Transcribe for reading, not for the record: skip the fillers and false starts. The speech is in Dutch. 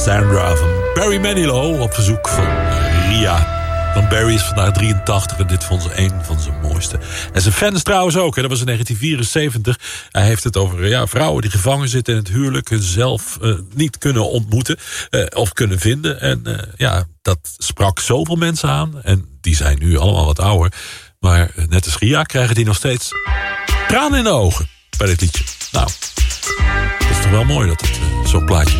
Cassandra van Barry Manilow op verzoek van Ria. Van Barry is vandaag 83 en dit vond ze een van zijn mooiste. En zijn fans trouwens ook, hè. Dat was in 1974. Hij heeft het over vrouwen die gevangen zitten in het huwelijk, hunzelf niet kunnen ontmoeten of kunnen vinden. En dat sprak zoveel mensen aan. En die zijn nu allemaal wat ouder. Maar net als Ria krijgen die nog steeds tranen in de ogen bij dit liedje. Nou, dat is toch wel mooi dat het zo'n plaatje